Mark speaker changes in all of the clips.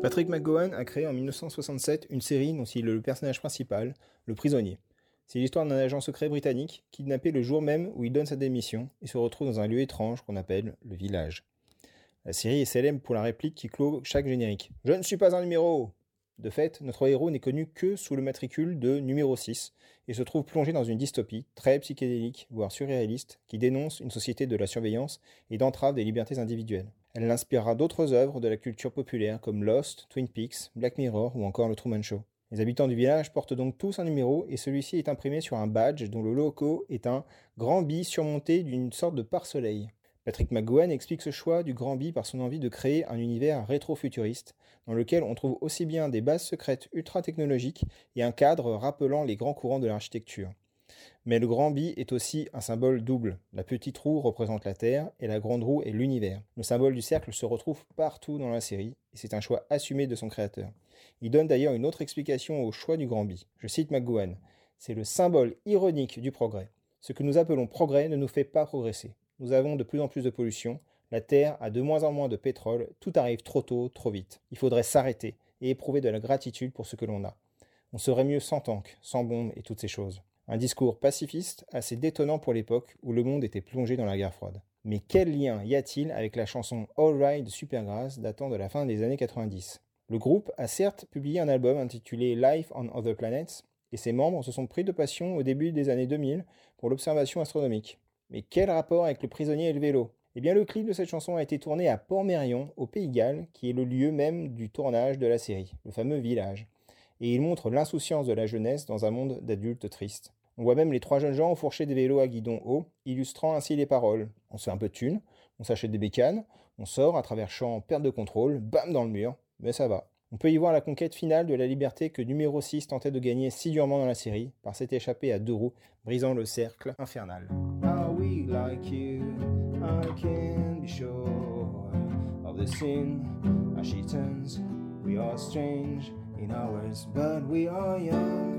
Speaker 1: Patrick McGowan a créé en 1967 une série dont il est le personnage principal, le prisonnier. C'est l'histoire d'un agent secret britannique kidnappé le jour même où il donne sa démission et se retrouve dans un lieu étrange qu'on appelle le village. La série est célèbre pour la réplique qui clôt chaque générique. « Je ne suis pas un numéro !» De fait, notre héros n'est connu que sous le matricule de numéro 6 et se trouve plongé dans une dystopie très psychédélique, voire surréaliste, qui dénonce une société de la surveillance et d'entrave des libertés individuelles. Elle l'inspirera d'autres œuvres de la culture populaire comme Lost, Twin Peaks, Black Mirror ou encore Le Truman Show. Les habitants du village portent donc tous un numéro et celui-ci est imprimé sur un badge dont le logo est un grand bi surmonté d'une sorte de pare-soleil. Patrick McGowan explique ce choix du grand bi par son envie de créer un univers rétro-futuriste dans lequel on trouve aussi bien des bases secrètes ultra-technologiques et un cadre rappelant les grands courants de l'architecture. Mais le grand bi est aussi un symbole double. La petite roue représente la Terre et la grande roue est l'univers. Le symbole du cercle se retrouve partout dans la série et c'est un choix assumé de son créateur. Il donne d'ailleurs une autre explication au choix du grand bi. Je cite McGowan. « C'est le symbole ironique du progrès. Ce que nous appelons progrès ne nous fait pas progresser. Nous avons de plus en plus de pollution, la Terre a de moins en moins de pétrole, tout arrive trop tôt, trop vite. Il faudrait s'arrêter et éprouver de la gratitude pour ce que l'on a. On serait mieux sans tanks, sans bombes et toutes ces choses. » Un discours pacifiste assez détonnant pour l'époque où le monde était plongé dans la guerre froide. Mais quel lien y a-t-il avec la chanson All Right de Supergrass datant de la fin des années 90 ? Le groupe a certes publié un album intitulé Life on Other Planets, et ses membres se sont pris de passion au début des années 2000 pour l'observation astronomique. Mais quel rapport avec le prisonnier et le vélo ? Eh bien le clip de cette chanson a été tourné à Port-Mérion, au Pays de Galles, qui est le lieu même du tournage de la série, le fameux village. Et il montre l'insouciance de la jeunesse dans un monde d'adultes tristes. On voit même les trois jeunes gens enfourcher des vélos à guidon haut, illustrant ainsi les paroles. On se fait un peu de thunes, on s'achète des bécanes, on sort à travers champs en perte de contrôle, bam dans le mur, mais ça va. On peut y voir la conquête finale de la liberté que numéro 6 tentait de gagner si durement dans la série, par s'être échappé à deux roues, brisant le cercle infernal. Are we like you? I can be sure of the sin as she turns. We are strange in ours, but we are young.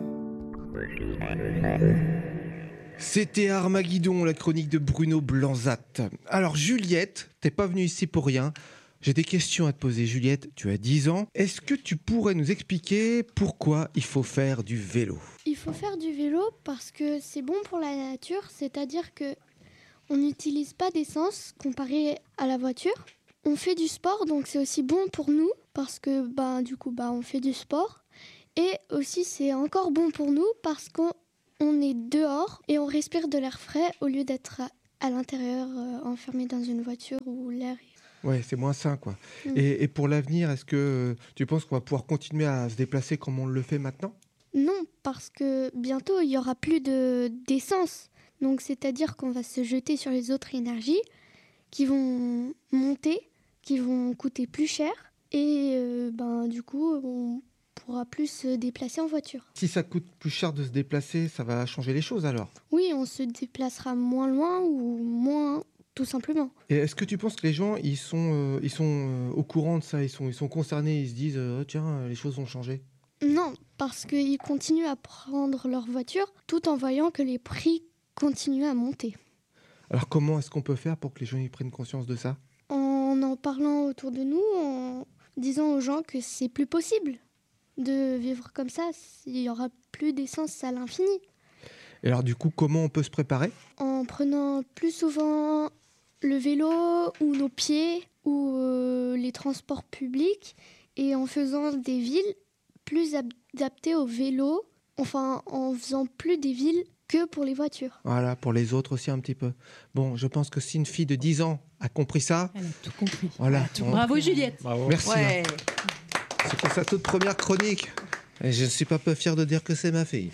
Speaker 2: C'était Armageddon, la chronique de Bruno Blanzat. Alors Juliette, t'es pas venue ici pour rien. J'ai des questions à te poser. Juliette, tu as 10 ans. Est-ce que tu pourrais nous expliquer pourquoi il faut faire du vélo ?
Speaker 3: Il faut faire du vélo parce que c'est bon pour la nature, c'est-à-dire que on n'utilise pas d'essence comparé à la voiture. On fait du sport, donc c'est aussi bon pour nous parce que on fait du sport. Et aussi, c'est encore bon pour nous parce qu'on est dehors et on respire de l'air frais au lieu d'être à l'intérieur, enfermé dans une voiture où l'air est...
Speaker 2: Ouais, c'est moins sain, quoi. Et pour l'avenir, est-ce que tu penses qu'on va pouvoir continuer à se déplacer comme on le fait maintenant ?
Speaker 3: Non, parce que bientôt, il n'y aura plus d'essence. Donc, c'est-à-dire qu'on va se jeter sur les autres énergies qui vont monter, qui vont coûter plus cher. Et du coup, on pourra plus se déplacer en voiture.
Speaker 2: Si ça coûte plus cher de se déplacer, ça va changer les choses alors ?
Speaker 3: Oui, on se déplacera moins loin ou moins, tout simplement.
Speaker 2: Et est-ce que tu penses que les gens, ils sont au courant de ça, ils sont concernés, ils se disent tiens, les choses ont changé ?
Speaker 3: Non, parce qu'ils continuent à prendre leur voiture tout en voyant que les prix continuent à monter.
Speaker 2: Alors comment est-ce qu'on peut faire pour que les gens y prennent conscience de ça ?
Speaker 3: En parlant autour de nous, en disant aux gens que c'est plus possible de vivre comme ça, il n'y aura plus d'essence à l'infini.
Speaker 2: Et alors du coup, comment on peut se préparer ?
Speaker 3: En prenant plus souvent le vélo ou nos pieds ou les transports publics et en faisant des villes plus adaptées au vélo, enfin en faisant plus des villes que pour les voitures.
Speaker 2: Voilà, pour les autres aussi un petit peu. Bon, je pense que si une fille de 10 ans a compris ça...
Speaker 4: Elle a tout compris.
Speaker 2: Voilà.
Speaker 4: Bravo Juliette.
Speaker 2: Bravo. Merci.
Speaker 4: Ouais.
Speaker 2: C'était sa toute première chronique. Et je ne suis pas peu fier de dire que c'est ma fille.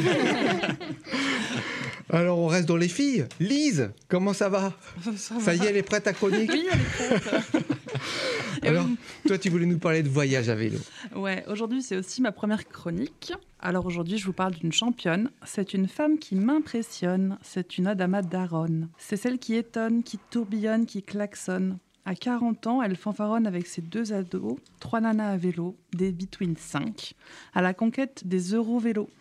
Speaker 2: Alors, on reste dans les filles. Lise, comment ça va ? Ça y est, elle est prête à chronique ?
Speaker 4: Oui, elle est prête.
Speaker 2: Alors, toi, tu voulais nous parler de voyage à vélo.
Speaker 4: Ouais, aujourd'hui, c'est aussi ma première chronique. Alors aujourd'hui, je vous parle d'une championne. C'est une femme qui m'impressionne. C'est une Adama Daron. C'est celle qui étonne, qui tourbillonne, qui klaxonne. À 40 ans, elle fanfaronne avec ses 2 ados, 3 nanas à vélo, des Between 5, à la conquête des Eurovélos.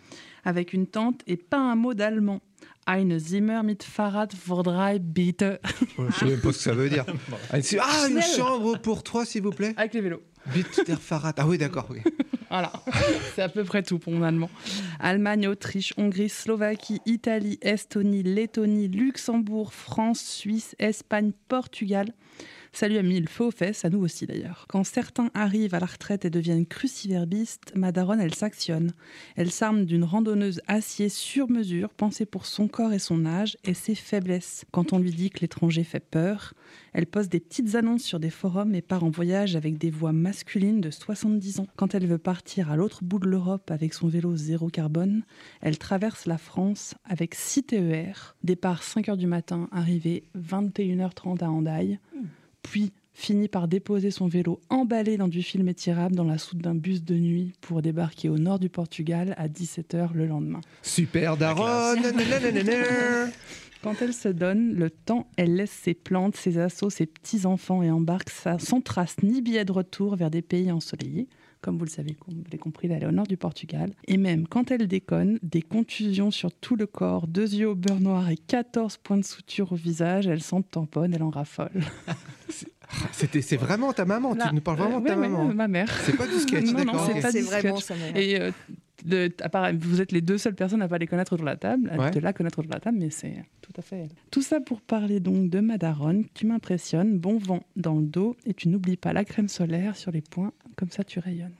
Speaker 4: avec une tente et pas un mot d'allemand. Eine Zimmer mit Fahrrad für drei bitte.
Speaker 2: Je sais même pas ce que ça veut dire. Une
Speaker 4: Schnell.
Speaker 2: chambre pour 3, s'il vous plaît.
Speaker 4: Avec les vélos.
Speaker 2: Bitte der Fahrrad. Ah oui, d'accord. Oui.
Speaker 4: Voilà, c'est à peu près tout pour mon allemand. Allemagne, Autriche, Hongrie, Slovaquie, Italie, Estonie, Lettonie, Luxembourg, France, Suisse, Espagne, Portugal. Ça lui a mis le feu aux fesses, à nous aussi d'ailleurs. Quand certains arrivent à la retraite et deviennent cruciverbistes, ma daronne, elle s'actionne. Elle s'arme d'une randonneuse acier sur mesure, pensée pour son corps et son âge, et ses faiblesses. Quand on lui dit que l'étranger fait peur, elle pose des petites annonces sur des forums et part en voyage avec des voix masculines de 70 ans. Quand elle veut partir à l'autre bout de l'Europe avec son vélo zéro carbone, elle traverse la France avec 6 TER. Départ 5h du matin, arrivée 21h30 à Hendaye. Puis finit par déposer son vélo emballé dans du film étirable dans la soute d'un bus de nuit pour débarquer au nord du Portugal à 17h le lendemain.
Speaker 2: Super daronne.
Speaker 4: Quand elle se donne le temps, elle laisse ses plantes, ses assos, ses petits-enfants et embarque sans trace ni billet de retour vers des pays ensoleillés. Comme vous le savez, vous l'avez compris, d'aller au nord du Portugal. Et même quand elle déconne, des contusions sur tout le corps, 2 yeux au beurre noir et 14 points de suture au visage, elle s'en tamponne, elle en raffole.
Speaker 2: C'est vraiment ta maman,
Speaker 4: Là,
Speaker 2: tu nous parles vraiment de ta maman.
Speaker 4: Ma mère.
Speaker 2: C'est pas du sketch,
Speaker 4: Non,
Speaker 2: d'accord.
Speaker 4: non, c'est
Speaker 2: ok.
Speaker 4: pas
Speaker 5: C'est
Speaker 4: du
Speaker 5: vraiment
Speaker 4: sketch.
Speaker 5: sa mère.
Speaker 4: Et vous êtes les 2 seules personnes à pas les connaître autour de la table,
Speaker 2: Ouais.
Speaker 4: de la connaître autour de la table, mais c'est tout à fait elle. Tout ça pour parler donc de ma daronne. Tu m'impressionnes, bon vent dans le dos, et tu n'oublies pas la crème solaire sur les poings, comme ça tu rayonnes.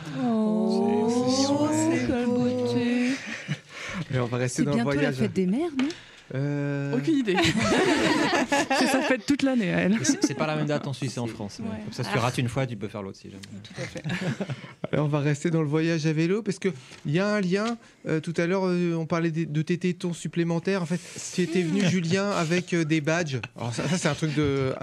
Speaker 5: C'est
Speaker 4: quelle beauté.
Speaker 2: Et on va rester
Speaker 5: C'est
Speaker 2: dans le
Speaker 5: bientôt la
Speaker 2: voyage.
Speaker 5: fête des mères, non
Speaker 4: Aucune idée. C'est sa fête toute l'année à elle.
Speaker 6: Et c'est pas la même date en Suisse et en France. Mais
Speaker 4: Ouais.
Speaker 6: comme ça, si tu rates une fois, tu peux faire l'autre si jamais.
Speaker 4: Tout à fait.
Speaker 2: Alors, on va rester dans le voyage à vélo parce qu'il y a un lien. Tout à l'heure, on parlait de tes tétons supplémentaires. En fait, tu étais venu, Julien, avec des badges. Alors, ça c'est un truc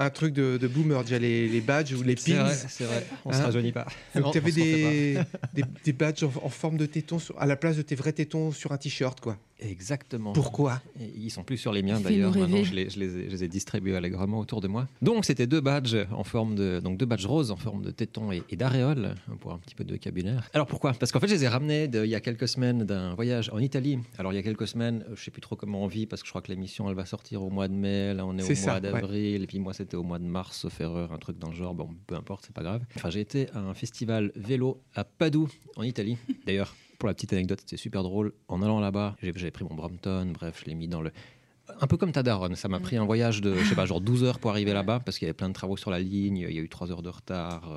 Speaker 2: de boomer, déjà, les badges ou les pins.
Speaker 6: C'est vrai. On
Speaker 2: Hein
Speaker 6: se rajeunit pas.
Speaker 2: Donc, tu avais
Speaker 6: On se refait
Speaker 2: des badges en forme de tétons à la place de tes vrais tétons sur un t-shirt, quoi.
Speaker 6: pas. Exactement.
Speaker 2: Pourquoi ?
Speaker 6: Et ils sont plus sur les miens
Speaker 5: Fais-nous
Speaker 6: d'ailleurs. Maintenant,
Speaker 5: rêver.
Speaker 6: je les ai distribués allègrement autour de moi. Donc, c'était 2 badges en forme de, donc 2 badges roses en forme de téton et d'aréole pour un petit peu de vocabulaire. Alors pourquoi ? Parce qu'en fait, je les ai ramenés il y a quelques semaines d'un voyage en Italie. Alors il y a quelques semaines, je sais plus trop comment on vit parce que je crois que l'émission elle va sortir au mois de mai. Là, on est
Speaker 2: C'est
Speaker 6: au
Speaker 2: ça,
Speaker 6: mois d'avril et puis moi c'était au mois de mars, sauf erreur, un truc dans le genre. Bon, peu importe, c'est pas grave. Enfin, j'ai été à un festival vélo à Padoue en Italie. D'ailleurs. Pour la petite anecdote, c'était super drôle. En allant là-bas, j'avais pris mon Brompton, bref, je l'ai mis dans le... Un peu comme ta daronne, ça m'a pris un voyage de, je sais pas, genre 12 heures pour arriver là-bas, parce qu'il y avait plein de travaux sur la ligne, il y a eu 3 heures de retard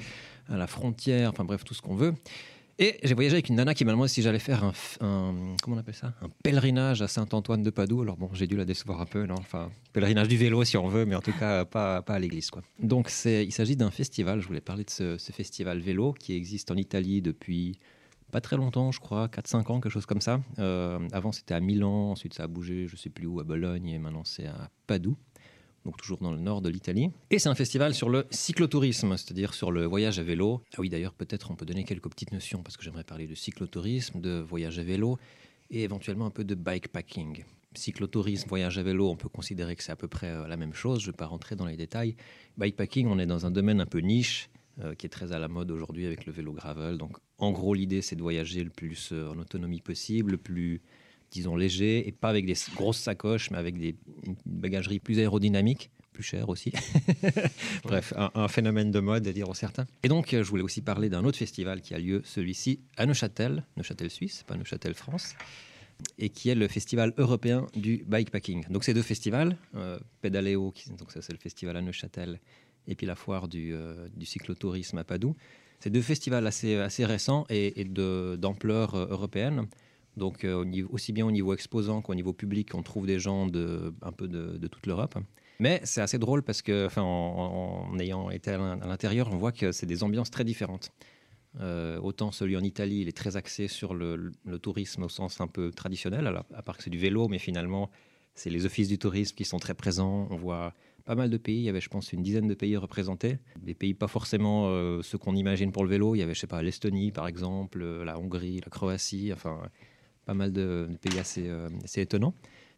Speaker 6: à la frontière, enfin bref, tout ce qu'on veut. Et j'ai voyagé avec une nana qui m'a demandé si j'allais faire un comment on appelle ça ? Un pèlerinage à Saint-Antoine de Padoue. Alors bon, j'ai dû la décevoir un peu, non ? Enfin, pèlerinage du vélo si on veut, mais en tout cas pas à l'église, quoi. Donc il s'agit d'un festival, je voulais parler de ce festival vélo qui existe en Italie depuis... pas très longtemps, je crois, 4-5 ans, quelque chose comme ça. Avant, c'était à Milan, ensuite ça a bougé, je ne sais plus où, à Bologne, et maintenant c'est à Padoue, donc toujours dans le nord de l'Italie. Et c'est un festival sur le cyclotourisme, c'est-à-dire sur le voyage à vélo. Ah oui, d'ailleurs, peut-être on peut donner quelques petites notions, parce que j'aimerais parler de cyclotourisme, de voyage à vélo, et éventuellement un peu de bikepacking. Cyclotourisme, voyage à vélo, on peut considérer que c'est à peu près la même chose, je ne vais pas rentrer dans les détails. Bikepacking, on est dans un domaine un peu niche, qui est très à la mode aujourd'hui avec le vélo gravel. Donc, en gros, l'idée, c'est de voyager le plus en autonomie possible, le plus, disons, léger, et pas avec des grosses sacoches, mais avec une bagagerie plus aérodynamique, plus chère aussi. Bref, un phénomène de mode, à dire certains. Et donc, je voulais aussi parler d'un autre festival qui a lieu, celui-ci, à Neuchâtel Suisse, pas Neuchâtel France, et qui est le festival européen du bikepacking. Donc, ces 2 festivals, Pedaleo, donc ça c'est le festival à Neuchâtel, et puis la foire du cyclotourisme à Padoue. C'est 2 festivals assez récents et d'ampleur européenne. Donc, aussi bien au niveau exposant qu'au niveau public, on trouve des gens un peu de toute l'Europe. Mais c'est assez drôle parce que, en ayant été à l'intérieur, on voit que c'est des ambiances très différentes. Autant celui en Italie, il est très axé sur le tourisme au sens un peu traditionnel, à part que c'est du vélo, mais finalement, c'est les offices du tourisme qui sont très présents. On voit pas mal de pays. Il y avait, je pense, une dizaine de pays représentés. Des pays pas forcément ceux qu'on imagine pour le vélo. Il y avait, je sais pas, l'Estonie, par exemple, la Hongrie, la Croatie, enfin, pas mal de pays assez étonnants.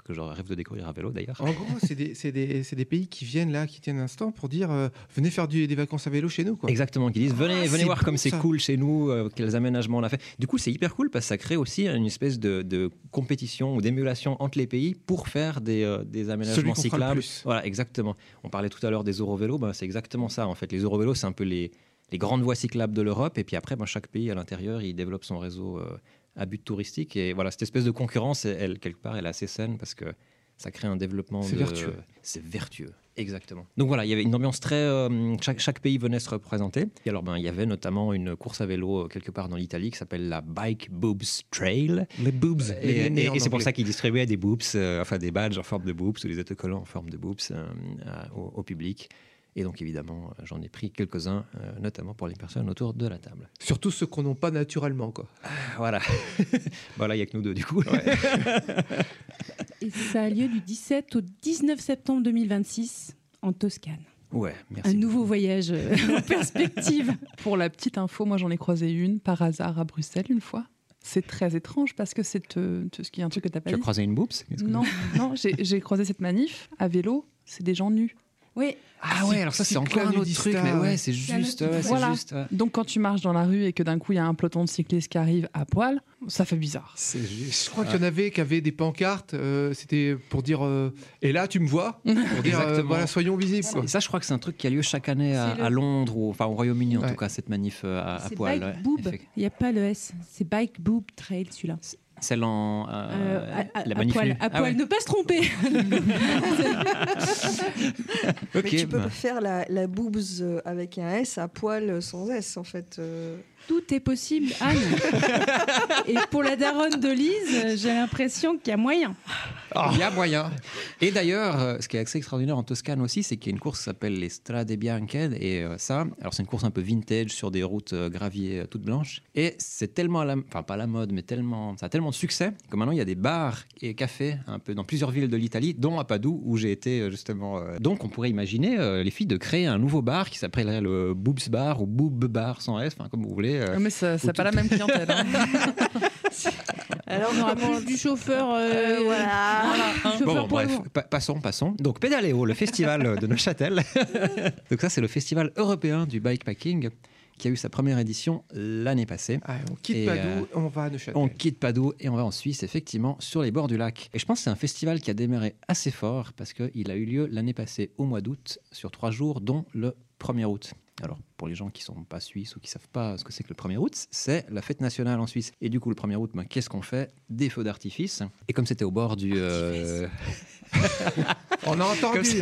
Speaker 6: que je rêve de découvrir à vélo d'ailleurs.
Speaker 2: En gros, c'est des pays qui viennent là, qui tiennent un stand pour dire venez faire des vacances à vélo chez nous, quoi.
Speaker 6: Exactement, qui disent venez
Speaker 2: c'est
Speaker 6: voir
Speaker 2: bon,
Speaker 6: comme c'est
Speaker 2: ça.
Speaker 6: cool chez nous, quels aménagements on a fait. Du coup, c'est hyper cool parce que ça crée aussi une espèce de compétition ou d'émulation entre les pays pour faire des
Speaker 2: Celui
Speaker 6: aménagements
Speaker 2: qu'on fera le
Speaker 6: cyclables.
Speaker 2: plus.
Speaker 6: Voilà, exactement. On parlait tout à l'heure des Eurovélos, c'est exactement ça en fait. Les Eurovélos, c'est un peu les grandes voies cyclables de l'Europe, et puis après, chaque pays à l'intérieur, il développe son réseau à but touristique. Et voilà, cette espèce de concurrence, elle, quelque part, elle est assez saine parce que ça crée un développement.
Speaker 2: C'est vertueux.
Speaker 6: C'est vertueux, exactement. Donc voilà, il y avait une ambiance très. Chaque pays venait se représenter. Et alors, il y avait notamment une course à vélo quelque part dans l'Italie qui s'appelle la Bike Boobs Trail.
Speaker 2: Les boobs.
Speaker 6: Et c'est pour ça qu'ils distribuaient des boobs, des badges en forme de boobs ou des autocollants en forme de boobs au public. Et donc, évidemment, j'en ai pris quelques-uns, notamment pour les personnes autour de la table.
Speaker 2: Surtout ceux qu'on n'a pas naturellement, quoi.
Speaker 6: Voilà. Voilà, il n'y a que nous deux, du coup. Ouais.
Speaker 5: Et ça a lieu du 17 au 19 septembre 2026 en Toscane.
Speaker 6: Ouais, merci.
Speaker 5: Un nouveau voyage en perspective.
Speaker 4: Pour la petite info, moi j'en ai croisé une par hasard à Bruxelles une fois. C'est très étrange parce que c'est ce qui est un truc que t'as pas
Speaker 6: Tu as
Speaker 4: dit.
Speaker 6: croisé une boobs?
Speaker 4: Non, j'ai croisé cette manif à vélo. C'est des gens nus.
Speaker 5: Oui.
Speaker 6: Ah ouais, alors ça c'est encore un autre truc, mais ouais, c'est juste.
Speaker 4: Voilà.
Speaker 6: C'est juste.
Speaker 4: Donc quand tu marches dans la rue et que d'un coup il y a un peloton de cyclistes qui arrive à poil, ça fait bizarre.
Speaker 6: C'est juste.
Speaker 2: Je crois qu'il y en avait qui avaient des pancartes, c'était pour dire et là tu me vois, pour dire
Speaker 6: Exactement.
Speaker 2: voilà, soyons visibles, quoi.
Speaker 6: Et ça, je crois que c'est un truc qui a lieu chaque année à Londres, ou au Royaume-Uni en
Speaker 2: Ouais.
Speaker 6: tout cas, cette manif à
Speaker 5: C'est
Speaker 6: poil.
Speaker 5: Bike
Speaker 6: ouais.
Speaker 5: Boob.
Speaker 6: Effectivement.
Speaker 5: Il n'y a pas le S. C'est Bike Boob Trail, celui-là.
Speaker 6: Celle en. La
Speaker 5: à
Speaker 6: manif
Speaker 5: poil.
Speaker 6: nue.
Speaker 5: À
Speaker 6: Ah
Speaker 5: poil.
Speaker 6: ouais.
Speaker 5: Ne pas se tromper.
Speaker 6: Ok,
Speaker 7: Mais tu peux
Speaker 6: bah.
Speaker 7: faire la boobs avec un S à poil sans S, en fait.
Speaker 5: Tout est possible, Anne. Et pour la daronne de Lise, j'ai l'impression qu'il y a moyen.
Speaker 6: Il y a moyen. Et d'ailleurs, ce qui est assez extraordinaire en Toscane aussi, c'est qu'il y a une course qui s'appelle les Strade Bianche. Et alors c'est une course un peu vintage sur des routes gravier toutes blanches. Et c'est tellement, pas la mode, mais ça a tellement de succès que maintenant il y a des bars et cafés un peu dans plusieurs villes de l'Italie, dont à Padoue, où j'ai été justement. Donc on pourrait imaginer, les filles, de créer un nouveau bar qui s'appellerait le Boobs Bar ou Boob Bar sans S, comme vous voulez.
Speaker 4: Mais ça n'a pas la même clientèle. Hein.
Speaker 7: Alors,
Speaker 5: On aura
Speaker 7: comment-
Speaker 5: plus du chauffeur.
Speaker 7: voilà.
Speaker 6: Bon,
Speaker 5: poids
Speaker 6: bref,
Speaker 5: lourd.
Speaker 6: passons. Donc, Pédaléo, le festival de Neuchâtel. Donc, ça, c'est le festival européen du bikepacking qui a eu sa première édition l'année passée.
Speaker 2: Ah, on quitte
Speaker 6: Et,
Speaker 2: Padoue, on va à Neuchâtel.
Speaker 6: On quitte Padoue et on va en Suisse, effectivement, sur les bords du lac. Et je pense que c'est un festival qui a démarré assez fort parce qu'il a eu lieu l'année passée au mois d'août, sur 3 jours, dont le 1er août. Alors, pour les gens qui ne sont pas suisses ou qui ne savent pas ce que c'est que le 1er août, c'est la fête nationale en Suisse. Et du coup, le 1er août, qu'est-ce qu'on fait? Des feux d'artifice. Et comme c'était au bord du...
Speaker 2: On a entendu.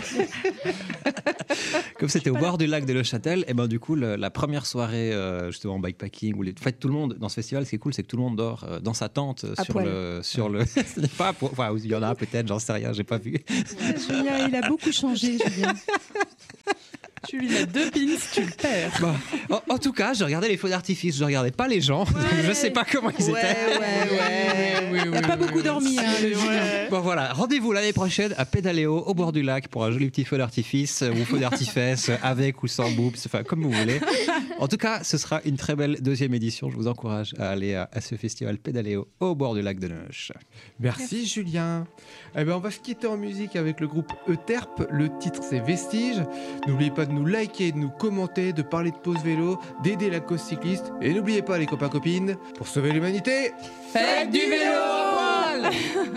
Speaker 6: Comme c'était au bord du lac de Neuchâtel, et du coup, la première soirée justement en bikepacking, où en fait, tout le monde, dans ce festival, ce qui est cool, c'est que tout le monde dort dans sa tente sur le... Ce n'est pas pour... Enfin, il y en a peut-être, j'en sais rien, j'ai pas vu.
Speaker 5: Julien, il a beaucoup changé, Julien.
Speaker 4: Tu lui mets 2 pins, tu le perds.
Speaker 6: Bon, en tout cas, je regardais les feux d'artifice, je regardais pas les gens, donc je sais pas comment ils étaient.
Speaker 5: Il n'a pas beaucoup dormi, hein, le Julien.
Speaker 6: Bon voilà, rendez-vous l'année prochaine à Pédaléo, au bord du lac, pour un joli petit feu d'artifice, ou feu d'artifice, avec ou sans boobs, enfin comme vous voulez. En tout cas, ce sera une très belle deuxième édition. Je vous encourage à aller à ce festival Pédaléo, au bord du lac de Neuch.
Speaker 2: Merci Julien. Eh ben, on va se quitter en musique avec le groupe Euterpe. Le titre c'est Vestiges. N'oubliez pas de nous liker, de nous commenter, de parler de pause vélo, d'aider la cause cycliste. Et n'oubliez pas les copains-copines, pour sauver l'humanité,
Speaker 4: Faites du vélo à poil.